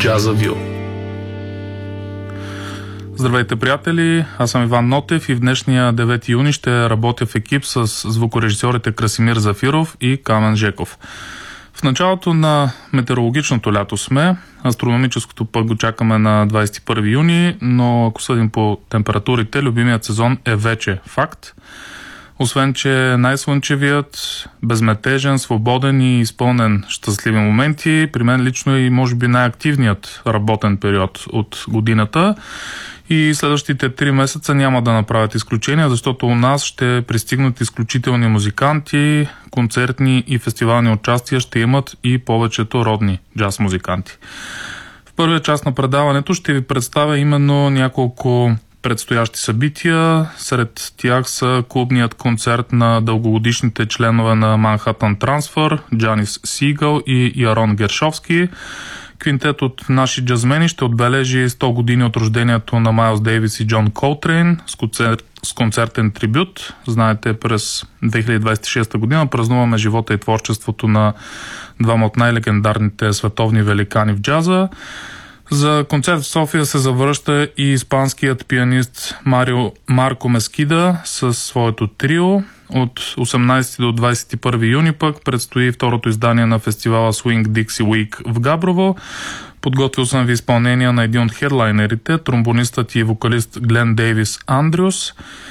Джазавил. Здравейте, приятели! Аз съм Иван Нотев и в днешния 9 юни ще работя в екип с звукорежисьорите Красимир Зафиров и Камен Жеков. В началото на метеорологичното лято сме, астрономическото пък го чакаме на 21 юни, но ако съдим по температурите, любимият сезон е вече факт. Освен, че най-слънчевият, безметежен, свободен и изпълнен щастливи моменти, при мен лично е и може би най-активният работен период от годината. И следващите 3 месеца няма да направят изключения, защото у нас ще пристигнат изключителни музиканти, концертни и фестивални участия ще имат и повечето родни джаз музиканти. В първия част на предаването ще ви представя именно няколко предстоящи събития. Сред тях са клубният концерт на дългогодишните членове на Manhattan Transfer, Джанис Сигъл и Ярон Гершовски. Квинтет от наши джазмени ще отбележи 100 години от рождението на Майлз Дейвис и Джон Колтрейн с концертен трибют. Знаете, през 2026 година празнуваме живота и творчеството на двама от най-легендарните световни великани в джаза. За концерт в София се завръща и испанският пианист Марко Мескида със своето трио. От 18 до 21 юни пък предстои второто издание на фестивала Swing Dixie Week в Габрово. Подготвил съм ви изпълнение на един от хедлайнерите, тромбонистът и вокалист Глен Дейвис Андрюс.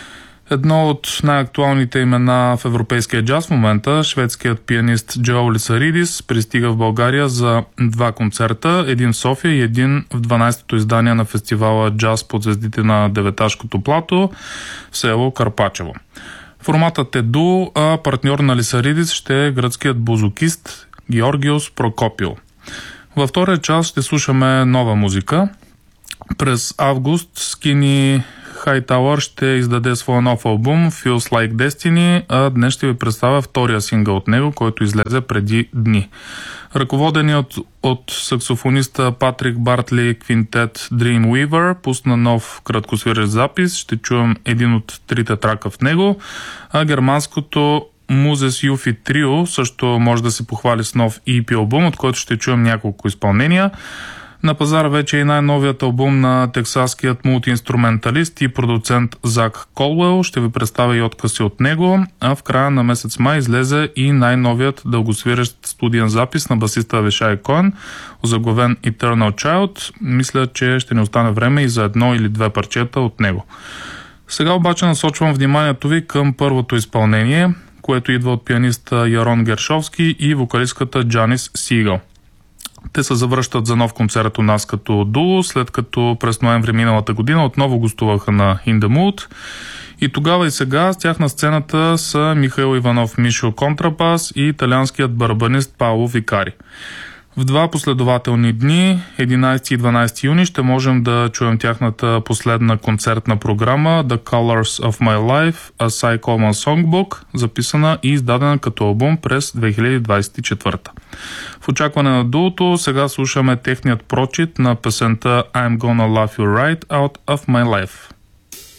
Едно от най-актуалните имена в европейския джаз в момента, шведският пианист Джоу Лисаридис, пристига в България за 2 концерта, един в София и един в 12-то издание на фестивала Джаз под звездите на Деветашкото плато в село Карпачево. Форматът е дуо, а партньор на Лисаридис ще е гръцкият бузукист Георгиос Прокопио. Във втория част ще слушаме нова музика. През август Skinny Hightower ще издаде своя нов албум Feels Like Destiny, а днес ще ви представя втория сингъл от него, който излезе преди дни. Ръководеният от саксофониста Патрик Бартли квинтет Dreamweaver пусна нов краткосвирещ запис, ще чуем един от 3 трака в него, а германското Музес Юфи Трио също може да се похвали с нов EP албум, от който ще чуем няколко изпълнения. На пазара вече е най-новият албум на тексаският мултиинструменталист и продуцент Зак Колуел. Ще ви представя и откъси от него, а в края на месец май излезе и най-новият дългосвирещ студиен запис на басиста Авишай Коен, озаглавен Eternal Child. Мисля, че ще ни остане време и за 1 или 2 парчета от него. Сега обаче насочвам вниманието ви към първото изпълнение, което идва от пианиста Ярон Гершовски и вокалистката Джанис Сигъл. Те се завръщат за нов концерт у нас като дуо, след като през ноември миналата година отново гостуваха на In The Mood. И тогава и сега с тях на сцената са Михаил Иванов Мишо контрабас и италианският барабанист Пауло Викари. В 2 последователни дни, 11 и 12 юни, ще можем да чуем тяхната последна концертна програма The Colors of My Life, A Cy Coleman Songbook, записана и издадена като албум през 2024. В очакване на дуото, сега слушаме техният прочит на песента I'm Gonna Love You Right Out of My Life.